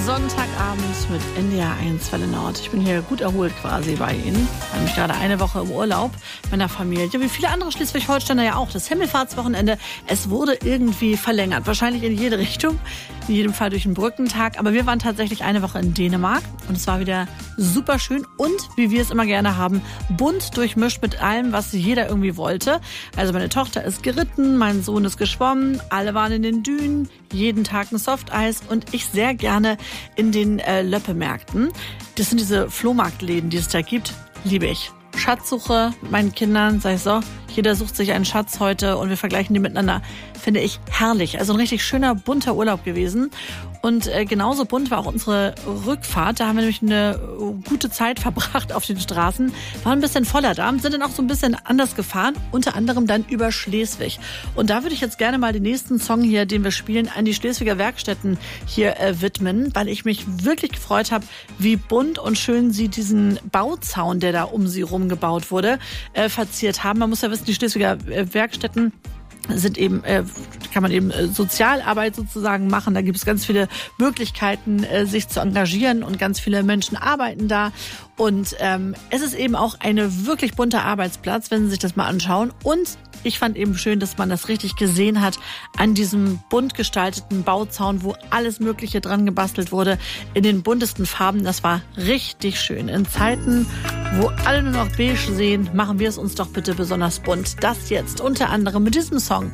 Sonntagabend mit NDR 1 Welle Nord. Ich bin hier gut erholt quasi bei Ihnen. Ich war nämlich gerade eine Woche im Urlaub mit meiner Familie. Wie viele andere Schleswig-Holsteiner ja auch. Das Himmelfahrtswochenende, es wurde irgendwie verlängert. Wahrscheinlich in jede Richtung. In jedem Fall durch den Brückentag. Aber wir waren tatsächlich eine Woche in Dänemark. Und es war wieder super schön. Und, wie wir es immer gerne haben, bunt durchmischt mit allem, was jeder irgendwie wollte. Also meine Tochter ist geritten, mein Sohn ist geschwommen. Alle waren in den Dünen. Jeden Tag ein Softeis. Und ich sehr gerne in den Löppemärkten. Das sind diese Flohmarktläden, die es da gibt. Liebe ich. Schatzsuche mit meinen Kindern, sag ich so, jeder sucht sich einen Schatz heute und wir vergleichen die miteinander. Finde ich herrlich. Also ein richtig schöner, bunter Urlaub gewesen. Und genauso bunt war auch unsere Rückfahrt. Da haben wir nämlich eine gute Zeit verbracht auf den Straßen. War ein bisschen voller da, sind dann auch so ein bisschen anders gefahren. Unter anderem dann über Schleswig. Und da würde ich jetzt gerne mal den nächsten Song hier, den wir spielen, an die Schleswiger Werkstätten hier widmen, weil ich mich wirklich gefreut habe, wie bunt und schön sie diesen Bauzaun, der da um sie rum gebaut wurde, verziert haben. Man muss ja wissen, die Schleswiger Werkstätten sind eben, kann man eben Sozialarbeit sozusagen machen. Da gibt es ganz viele Möglichkeiten, sich zu engagieren und ganz viele Menschen arbeiten da. Und es ist eben auch eine wirklich bunter Arbeitsplatz, wenn Sie sich das mal anschauen. Und ich fand eben schön, dass man das richtig gesehen hat an diesem bunt gestalteten Bauzaun, wo alles Mögliche dran gebastelt wurde, in den buntesten Farben. Das war richtig schön. In Zeiten, wo alle nur noch beige sehen, machen wir es uns doch bitte besonders bunt. Das jetzt unter anderem mit diesem Song